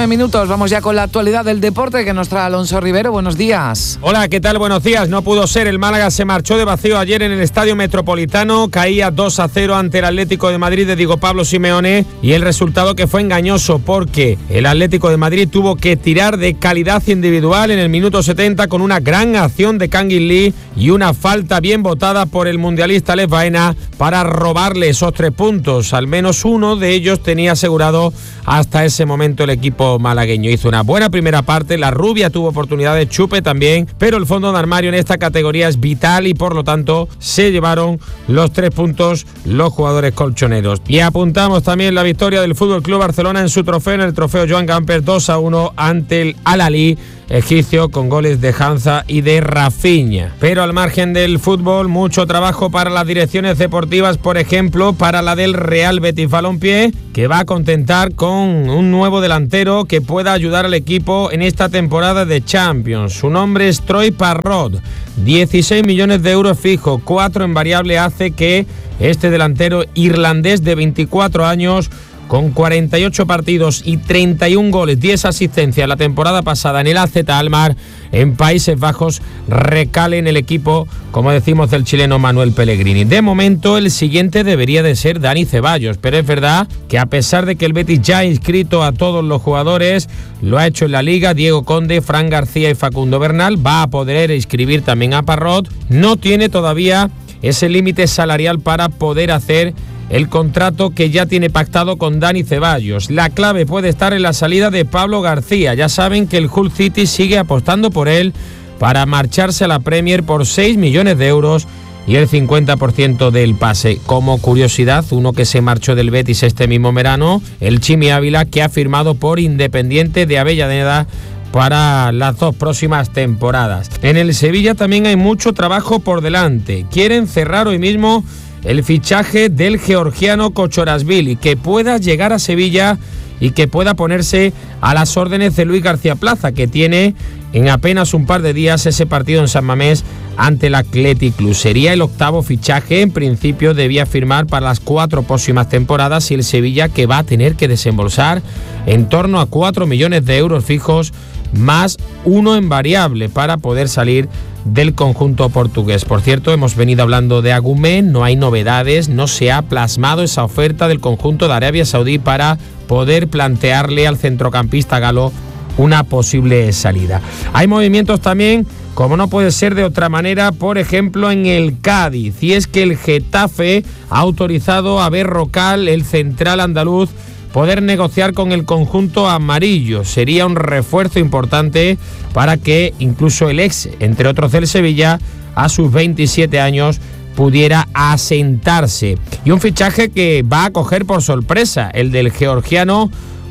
9 minutos. Vamos ya con la actualidad del deporte que nos trae Alonso Rivero. Buenos días. Hola, ¿qué tal? Buenos días. No pudo ser. El Málaga se marchó de vacío ayer en el Estadio Metropolitano. Caía 2-0 ante el Atlético de Madrid de Diego Pablo Simeone. Y el resultado que fue engañoso porque el Atlético de Madrid tuvo que tirar de calidad individual en el minuto 70 con una gran acción de Kangin Lee y una falta bien votada por el mundialista Alex Baena para robarle esos 3 puntos. Al menos uno de ellos tenía asegurado hasta ese momento el equipo malagueño. Hizo una buena primera parte, la rubia tuvo oportunidad de Chupe también, pero el fondo de armario en esta categoría es vital y por lo tanto se llevaron los 3 puntos los jugadores colchoneros. Y apuntamos también la victoria del FC Barcelona en su trofeo, en el trofeo Joan Gamper, 2-1 ante el Al-Ahly egipcio con goles de Hanza y de Rafinha. Pero al margen del fútbol, mucho trabajo para las direcciones deportivas, por ejemplo, para la del Real Betis Balompié, que va a contentar con un nuevo delantero que pueda ayudar al equipo en esta temporada de Champions. Su nombre es Troy Parrott, 16 millones de euros fijo, 4 en variable, hace que este delantero irlandés de 24 años con 48 partidos y 31 goles, 10 asistencias la temporada pasada en el AZ Alkmaar en Países Bajos, recale en el equipo, como decimos, del chileno Manuel Pellegrini. De momento el siguiente debería de ser Dani Ceballos, pero es verdad que a pesar de que el Betis ya ha inscrito a todos los jugadores, lo ha hecho en la Liga, Diego Conde, Fran García y Facundo Bernal, va a poder inscribir también a Parrott, no tiene todavía ese límite salarial para poder hacer el contrato que ya tiene pactado con Dani Ceballos. La clave puede estar en la salida de Pablo García. Ya saben que el Hull City sigue apostando por él para marcharse a la Premier por 6 millones de euros y el 50% del pase. Como curiosidad, uno que se marchó del Betis este mismo verano, el Chimi Ávila, que ha firmado por Independiente de Avellaneda para las 2 próximas temporadas. En el Sevilla también hay mucho trabajo por delante. Quieren cerrar hoy mismo el fichaje del georgiano Kochorashvili, que pueda llegar a Sevilla y que pueda ponerse a las órdenes de Luis García Plaza, que tiene en apenas un par de días ese partido en San Mamés ante el Athletic Club. Sería el 8º fichaje, en principio debía firmar para las 4 próximas temporadas, y el Sevilla, que va a tener que desembolsar en torno a 4 millones de euros fijos más 1 en variable para poder salir del conjunto portugués. Por cierto, hemos venido hablando de Agumé, no hay novedades, no se ha plasmado esa oferta del conjunto de Arabia Saudí para poder plantearle al centrocampista galo una posible salida. Hay movimientos también, como no puede ser de otra manera, por ejemplo en el Cádiz, y es que el Getafe ha autorizado a Berrocal, el central andaluz, poder negociar con el conjunto amarillo. Sería un refuerzo importante para que incluso el ex, entre otros del Sevilla, a sus 27 años pudiera asentarse. Y un fichaje que va a coger por sorpresa, el del georgiano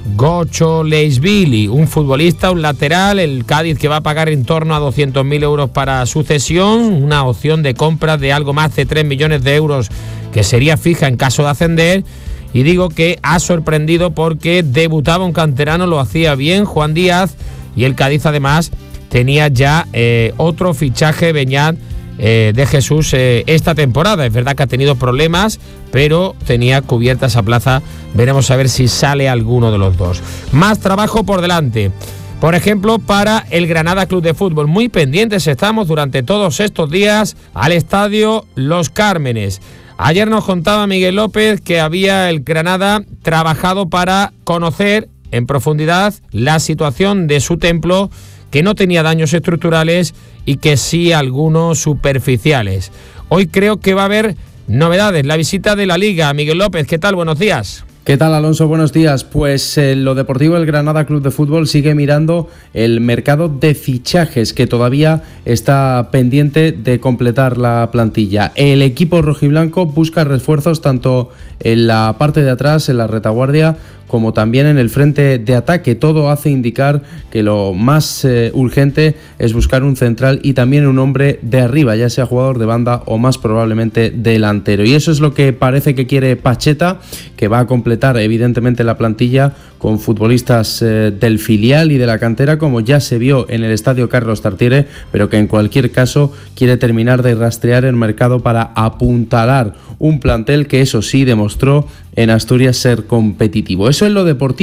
Kochorashvili, un futbolista, un lateral, el Cádiz, que va a pagar en torno a 200.000 euros para su cesión, una opción de compra de algo más de 3 millones de euros que sería fija en caso de ascender. Y digo que ha sorprendido porque debutaba un canterano, lo hacía bien, Juan Díaz, y el Cádiz además tenía ya otro fichaje, Beñat de Jesús, esta temporada. Es verdad que ha tenido problemas, pero tenía cubierta esa plaza. Veremos a ver si sale alguno de los dos. Más trabajo por delante. Por ejemplo, para el Granada Club de Fútbol. Muy pendientes estamos durante todos estos días al estadio Los Cármenes. Ayer nos contaba Miguel López que había el Granada trabajado para conocer en profundidad la situación de su templo, que no tenía daños estructurales y que sí algunos superficiales. Hoy creo que va a haber novedades, la visita de la Liga. Miguel López, ¿qué tal? Buenos días. ¿Qué tal, Alonso? Buenos días. Pues lo deportivo del Granada Club de Fútbol sigue mirando el mercado de fichajes, que todavía está pendiente de completar la plantilla. El equipo rojiblanco busca refuerzos tanto en la parte de atrás, en la retaguardia, como también en el frente de ataque. Todo hace indicar que lo más urgente es buscar un central y también un hombre de arriba, ya sea jugador de banda o más probablemente delantero. Y eso es lo que parece que quiere Pacheta, que va a completar evidentemente la plantilla con futbolistas del filial y de la cantera, como ya se vio en el estadio Carlos Tartiere, pero que en cualquier caso quiere terminar de rastrear el mercado para apuntalar un plantel que, eso sí, demostró en Asturias ser competitivo. Eso es lo deportivo.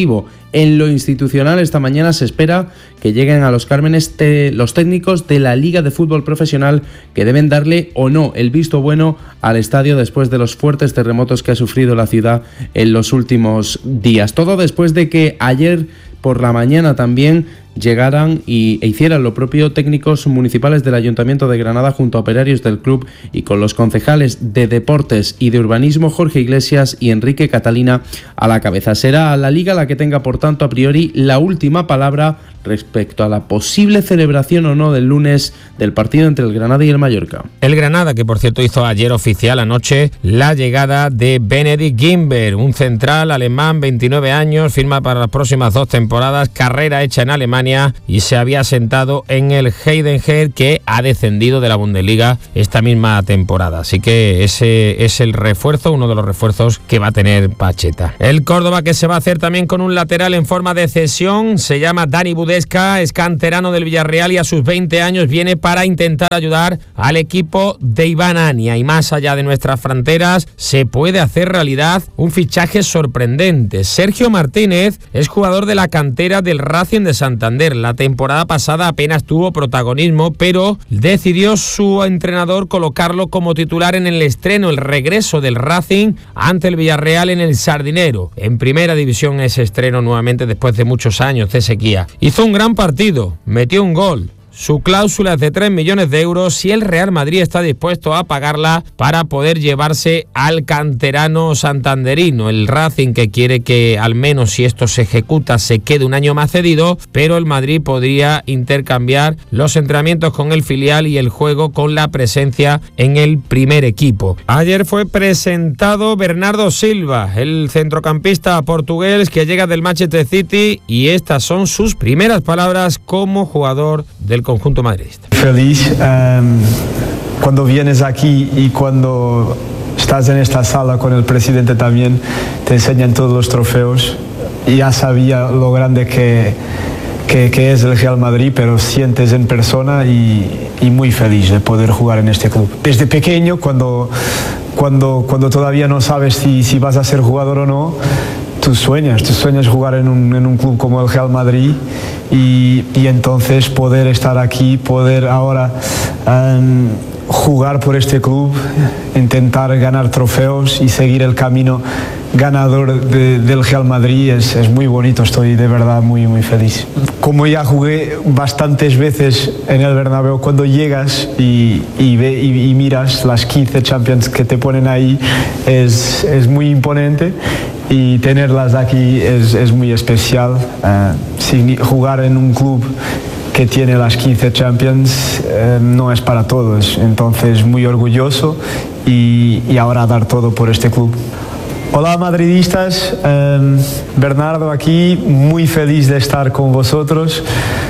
En lo institucional, esta mañana se espera que lleguen a Los Cármenes los técnicos de la Liga de Fútbol Profesional, que deben darle o no el visto bueno al estadio después de los fuertes terremotos que ha sufrido la ciudad en los últimos días. Todo después de que ayer por la mañana también llegaran e hicieran lo propio técnicos municipales del Ayuntamiento de Granada junto a operarios del club y con los concejales de Deportes y de Urbanismo, Jorge Iglesias y Enrique Catalina, a la cabeza. Será la Liga la que tenga, por tanto, a priori la última palabra respecto a la posible celebración o no del lunes del partido entre el Granada y el Mallorca. El Granada, que por cierto hizo ayer oficial anoche la llegada de Benedikt Gimber, un central alemán, 29 años, firma para las próximas 2 temporadas, carrera hecha en Alemania y se había asentado en el Heidenheim, que ha descendido de la Bundesliga esta misma temporada. Así que ese es el refuerzo, uno de los refuerzos que va a tener Pacheta. El Córdoba, que se va a hacer también con un lateral en forma de cesión, se llama Dani Budesca, es canterano del Villarreal y a sus 20 años viene para intentar ayudar al equipo de Iván Ania. Y más allá de nuestras fronteras se puede hacer realidad un fichaje sorprendente. Sergio Martínez es jugador de la cantera del Racing de Santander. La temporada pasada apenas tuvo protagonismo, pero decidió su entrenador colocarlo como titular en el estreno, el regreso del Racing ante el Villarreal en el Sardinero. En primera división ese estreno nuevamente después de muchos años de sequía. Hizo un gran partido, metió un gol. Su cláusula es de 3 millones de euros y el Real Madrid está dispuesto a pagarla para poder llevarse al canterano santanderino. El Racing, que quiere que al menos si esto se ejecuta se quede un año más cedido, pero el Madrid podría intercambiar los entrenamientos con el filial y el juego con la presencia en el primer equipo. Ayer fue presentado Bernardo Silva, el centrocampista portugués que llega del Manchester City, y estas son sus primeras palabras como jugador del conjunto madridista. Feliz cuando vienes aquí y cuando estás en esta sala con el presidente también, te enseñan todos los trofeos. Ya sabía lo grande que es el Real Madrid, pero sientes en persona y muy feliz de poder jugar en este club. Desde pequeño, cuando todavía no sabes si vas a ser jugador o no, tú sueñas jugar en un club como el Real Madrid y entonces poder estar aquí, poder ahora jugar por este club, intentar ganar trofeos y seguir el camino ganador del Real Madrid es muy bonito. Estoy de verdad muy muy feliz. Como ya jugué bastantes veces en el Bernabéu, cuando llegas y miras las 15 Champions que te ponen ahí es muy imponente. Y tenerlas aquí es muy especial. Jugar en un club que tiene las 15 Champions no es para todos. Entonces muy orgulloso y ahora dar todo por este club. Hola madridistas, Bernardo aquí, muy feliz de estar con vosotros,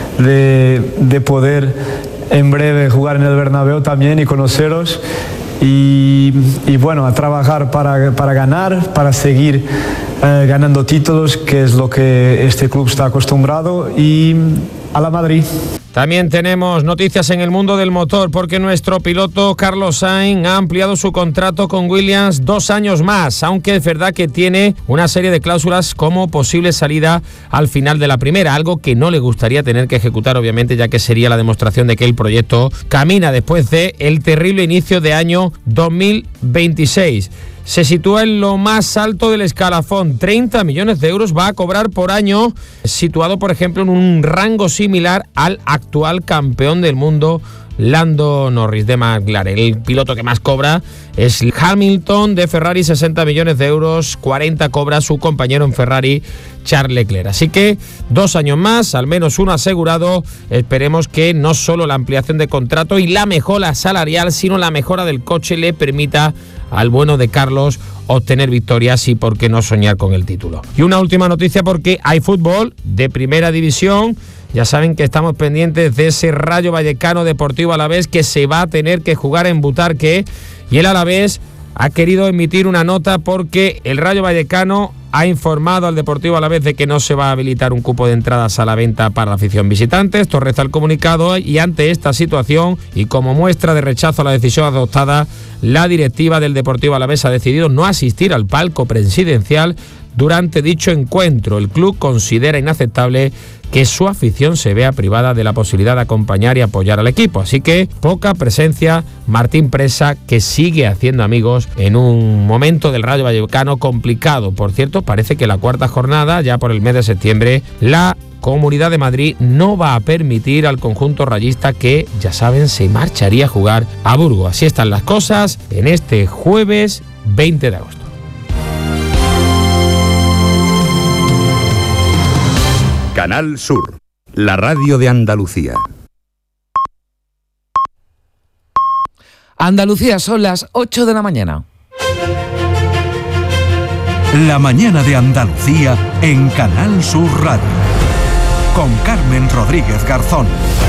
de poder en breve jugar en el Bernabéu también y conoceros. Y bueno, a trabajar para ganar, para seguir ganando títulos, que es lo que este club está acostumbrado, y a la Madrid. También tenemos noticias en el mundo del motor, porque nuestro piloto Carlos Sainz ha ampliado su contrato con Williams 2 años más, aunque es verdad que tiene una serie de cláusulas como posible salida al final de la primera, algo que no le gustaría tener que ejecutar, obviamente, ya que sería la demostración de que el proyecto camina después de el terrible inicio de año 2026. Se sitúa en lo más alto del escalafón, 30 millones de euros va a cobrar por año, situado por ejemplo en un rango similar al actual campeón del mundo, Lando Norris de McLaren. El piloto que más cobra es Hamilton de Ferrari, 60 millones de euros, 40 cobra su compañero en Ferrari, Charles Leclerc. Así que 2 años más, al menos uno asegurado. Esperemos que no solo la ampliación de contrato y la mejora salarial, sino la mejora del coche le permita al bueno de Carlos obtener victorias y por qué no soñar con el título. Y una última noticia, porque hay fútbol de primera división. Ya saben que estamos pendientes de ese Rayo Vallecano Deportivo Alavés que se va a tener que jugar en Butarque, y el Alavés ha querido emitir una nota porque el Rayo Vallecano ha informado al Deportivo Alavés de que no se va a habilitar un cupo de entradas a la venta para la afición visitante. Esto reza el comunicado, y ante esta situación y como muestra de rechazo a la decisión adoptada, la directiva del Deportivo Alavés ha decidido no asistir al palco presidencial durante dicho encuentro. El club considera inaceptable que su afición se vea privada de la posibilidad de acompañar y apoyar al equipo. Así que poca presencia. Martín Presa, que sigue haciendo amigos en un momento del Rayo Vallecano complicado. Por cierto, parece que la cuarta jornada, ya por el mes de septiembre, la Comunidad de Madrid no va a permitir al conjunto rayista que, ya saben, se marcharía a jugar a Burgos. Así están las cosas en este jueves 20 de agosto. Canal Sur, la radio de Andalucía. Andalucía, son las 8 de la mañana. La mañana de Andalucía en Canal Sur Radio. Con Carmen Rodríguez Garzón.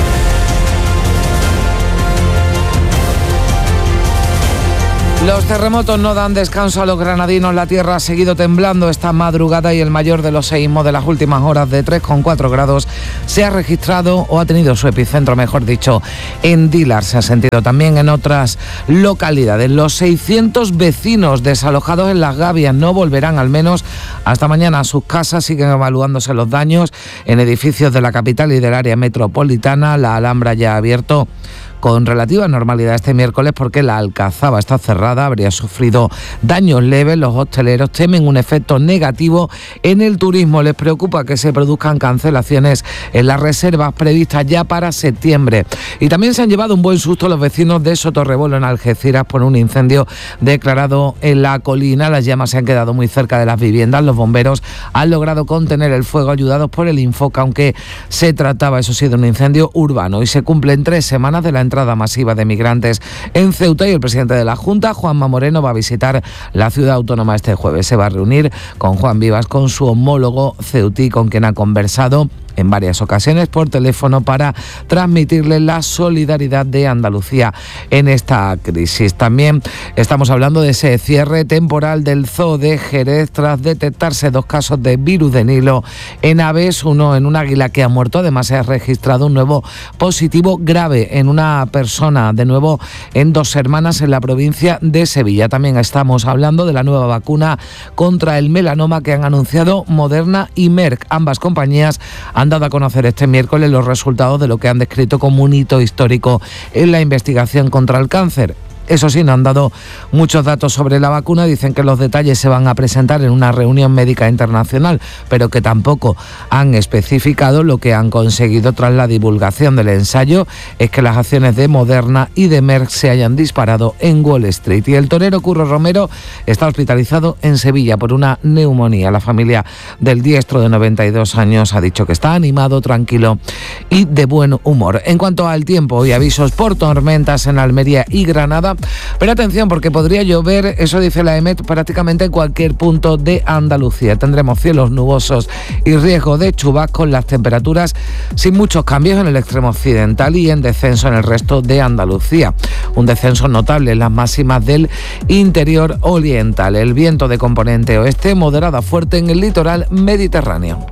Los terremotos no dan descanso a los granadinos. La tierra ha seguido temblando esta madrugada y el mayor de los seísmos de las últimas horas, de 3,4 grados, se ha registrado o ha tenido su epicentro, mejor dicho, en Dílar. Se ha sentido también en otras localidades. Los 600 vecinos desalojados en Las Gavias no volverán al menos hasta mañana a sus casas. Siguen evaluándose los daños en edificios de la capital y del área metropolitana. La Alhambra ya ha abierto con relativa normalidad este miércoles porque la Alcazaba está cerrada, habría sufrido daños leves. Los hosteleros temen un efecto negativo en el turismo. Les preocupa que se produzcan cancelaciones en las reservas previstas ya para septiembre. Y también se han llevado un buen susto los vecinos de Sotorrebolo, en Algeciras, por un incendio declarado en la colina. Las llamas se han quedado muy cerca de las viviendas. Los bomberos han logrado contener el fuego ayudados por el Infoca, aunque se trataba, eso sí, de un incendio urbano. Y se cumplen 3 semanas de la entrada masiva de migrantes en Ceuta y el presidente de la Junta, Juanma Moreno, va a visitar la ciudad autónoma este jueves. Se va a reunir con Juan Vivas, con su homólogo ceutí, con quien ha conversado en varias ocasiones por teléfono para transmitirle la solidaridad de Andalucía en esta crisis. También estamos hablando de ese cierre temporal del Zoo de Jerez tras detectarse 2 casos de virus de Nilo en aves, uno en un águila que ha muerto. Además se ha registrado un nuevo positivo grave en una persona, de nuevo en 2 hermanas en la provincia de Sevilla. También estamos hablando de la nueva vacuna contra el melanoma que han anunciado Moderna y Merck. Ambas compañías han dado a conocer este miércoles los resultados de lo que han descrito como un hito histórico en la investigación contra el cáncer. Eso sí, no han dado muchos datos sobre la vacuna. Dicen que los detalles se van a presentar en una reunión médica internacional, pero que tampoco han especificado. Lo que han conseguido tras la divulgación del ensayo es que las acciones de Moderna y de Merck se hayan disparado en Wall Street. Y el torero Curro Romero está hospitalizado en Sevilla por una neumonía. La familia del diestro de 92 años ha dicho que está animado, tranquilo y de buen humor. En cuanto al tiempo, hoy avisos por tormentas en Almería y Granada. Pero atención, porque podría llover, eso dice la EMET, prácticamente en cualquier punto de Andalucía. Tendremos cielos nubosos y riesgo de chubascos, las temperaturas sin muchos cambios en el extremo occidental y en descenso en el resto de Andalucía. Un descenso notable en las máximas del interior oriental. El viento de componente oeste moderado a fuerte en el litoral mediterráneo.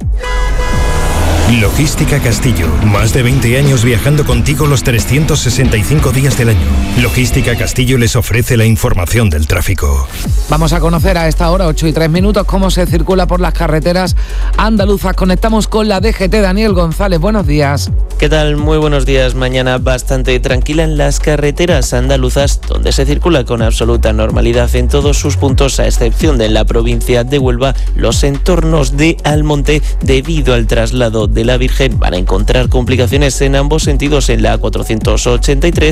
Logística Castillo, más de 20 años viajando contigo los 365 días del año. Logística Castillo les ofrece la información del tráfico. Vamos a conocer a esta hora, 8:03, cómo se circula por las carreteras andaluzas. Conectamos con la DGT. Daniel González, buenos días. ¿Qué tal? Muy buenos días. Mañana bastante tranquila en las carreteras andaluzas, donde se circula con absoluta normalidad en todos sus puntos, a excepción de la provincia de Huelva. Los entornos de Almonte, debido al traslado de la Virgen, van a encontrar complicaciones en ambos sentidos en la A483,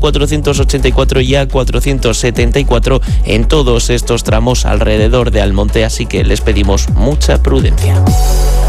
A484 y A474 en todos estos tramos alrededor de Almonte, así que les pedimos mucha prudencia.